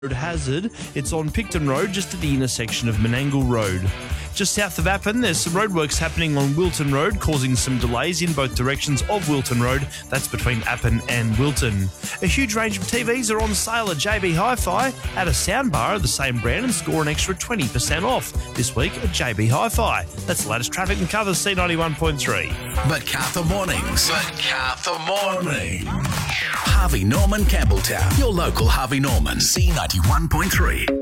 Hazard. It's on Picton Road, just at the intersection of Menangle Road. Just south of Appin, there's some roadworks happening on Wilton Road, causing some delays in both directions of Wilton Road. That's between Appin and Wilton. A huge range of TVs are on sale at JB Hi-Fi. Add a soundbar of the same brand and score an extra 20% off this week at JB Hi-Fi. That's the latest traffic and covers C91.3. Macarthur Mornings. Harvey Norman Campbelltown. Your local Harvey Norman. C91.3.